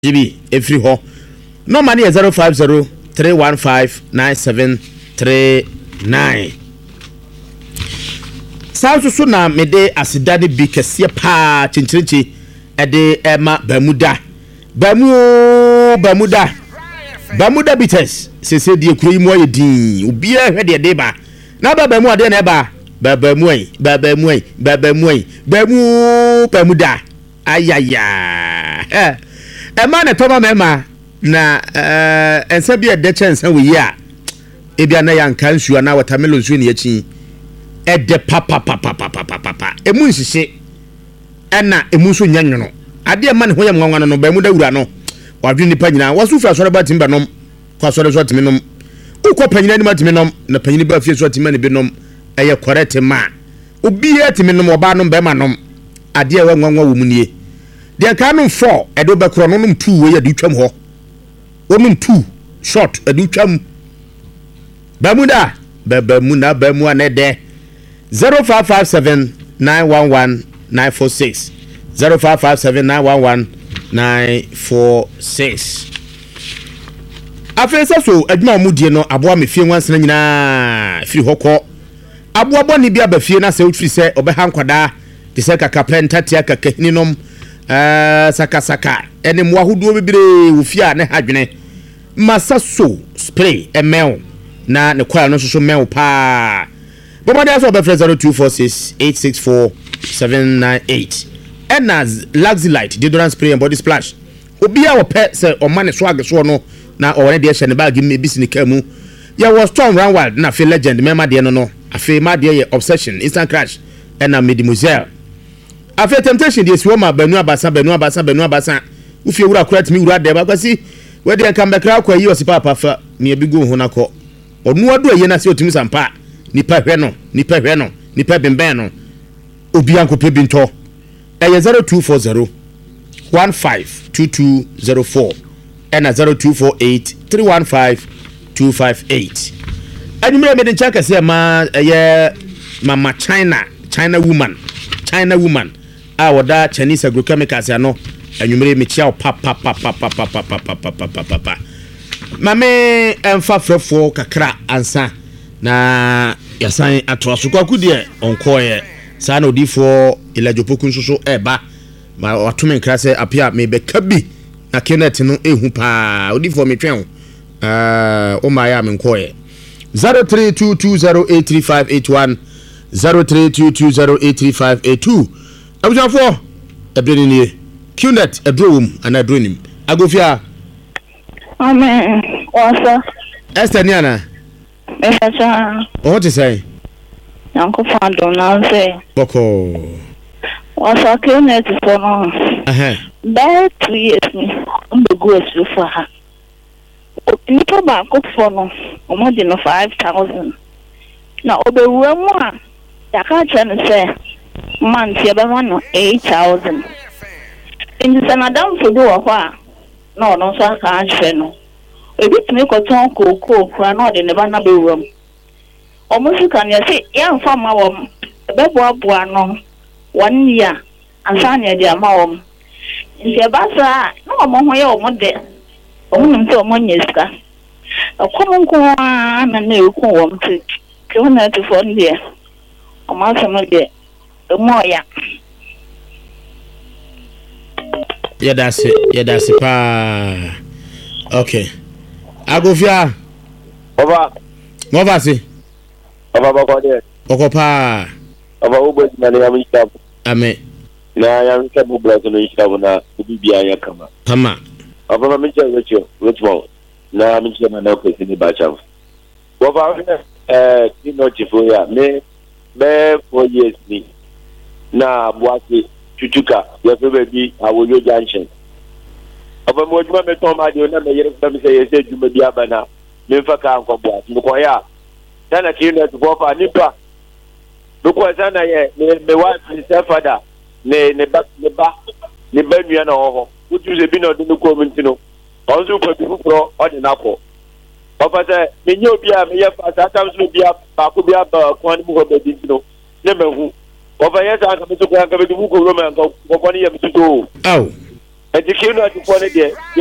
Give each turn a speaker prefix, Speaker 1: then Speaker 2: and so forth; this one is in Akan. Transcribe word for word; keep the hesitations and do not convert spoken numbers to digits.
Speaker 1: G B every ho. No money at zero five zero three one five nine seven three nine. South Suna mede asidade bi kese pa chinchinchi ede ema Bermuda. Bermu Bermuda. Bermuda bites. Se se die kuro yi mo ye din. Obi a hwe de de ba. Na ba Bermu ade na ba. Ba Bermu yi, ba Bermu yi, ba Bermu yi. Bermu Bermuda. Ayaya. Eh. Ema na toma mema na eh ensa bi ede chance we yi a. Ebia na yanka nsuo na watermelon nsuo ne yachi. Ede papa papa papa papa emu nsise ena emu so nyanwono ade e ma ne ho yam nwanwa no ba mu da wura no wadwe nipa nyina wasu fra sore ba timba nom kwa sore so timi nom ukọ panyina ni ma timi nom na panyini ba fie so timi ne bi nom eye correct ma obi e timi nom oba nom ba ma nom ade e nwanwa wo mu nie de ka no four ede ba kro no nom two we ade twam ho wonum two short ade twam ba mu da ba ba mu na ba mu anede zero five five seven nine one one nine four six zero five five seven nine one one nine four six. Afensa so adwuma omudie no aboa me fie nwansena nyina firi hokọ aboa boni bia ba fie na se utri se obeha nkwada de se kaka penta tia kaka hininom eh saka saka ene mo ahodo bibire wo fie a ne hadwene masa so spray emel na ne kwala no so mel pa. But that's what Befre zero two four six eight six four seven nine eight. And as Luxilite deodorant spray and body splash. Obi a wo pet say o man swag so no na o won dey share ne bag me bi sinika mu. Ya was strong run wild na fe legend mema de no no. Afi ma de ye obsession instant crash and na Mademoiselle. Afi temptation dey siwo ma banu abasa banu abasa banu abasa. Ufi wura kurat mi wura de ba kwasi we dey kan bekra kwa yi osipa papa me bi go ho na ko. Onu ado ye na se otimi sampa. Nipa hwe no nipa hwe no nipa bemben no obi ankope bi nto eye zero two four zero one five two two zero four and zero two four eight three one five two five eight. Anymore me den chaka say ma eye mama China China woman China woman a woda Chinese agrochemicals ya no anwumere me chia pa pa pa pa pa pa pa pa pa pa pa mame emfa frefo kakra ansa na yasan atroasuko akudie onkoye sa na odifo ilajopoku nsoso eba ma watume nkra se apia me be kabi na kenet no ehu pa odifo metwen eh o ma ya me nkoye zero three two two zero eight three five eight one zero three two two zero eight three five eight two abujafo ebreni nie qnet edrowum ana edronim agofia
Speaker 2: amen wasa
Speaker 1: estaniana
Speaker 2: Efa
Speaker 1: what is say?
Speaker 2: Uncle Fando now say.
Speaker 1: Boko.
Speaker 2: Was a clinic for no.
Speaker 1: Uh huh.
Speaker 2: That two years me. I'm the good for her. Nipa ba cook for no. More than five thousand. Now obe one. Ya ka chen say. Man, she be one eight thousand. In the Sanadam for do a no, no, so I can't share no. Ebit me ko ton koko kura na de ne ba na be wom omusu kan ye se ya mfa ma wom be boa boa no one year ansa na de ma wom nse ba sa na omo ho ye omo de omo nse omo nyeska akomo nko na na eku wom ti ke wona ti fo ndie omo asema de omo ya
Speaker 1: ya dasi ya dasi pa okay agofia
Speaker 3: Oba
Speaker 1: Mova si
Speaker 3: Oba bako de
Speaker 1: Okopa
Speaker 3: Oba ubo na ya mishab
Speaker 1: Amen
Speaker 3: na ya mishab bla to mishab na bibia ya kama
Speaker 1: kama
Speaker 3: Oba ma mishab wecho wecho na mishab na ko sini ba chafu Oba eh kino chifo ya me me four years ni na bwake chuchuka ya bebe bi awoyo junction Oba mo juma me to ma de na me yere me say say juma bi abana me fa ka anko bua ko ya sana ki na to fa nipa because sana ye me me wa se father ne ne ba ne ba ne ba nua na ho utu se bi na do ko minti no onzu ko bi fufro o de na ko Oba say me nyo bi a me ye fa sa tam so bi a ba ko bi a ba ko ani mu ko be di no ne me hu Oba ye sa ka me to ko ka be di mu ko ro me ko ko ni ye mi to
Speaker 1: oh
Speaker 3: And the key not to put it there.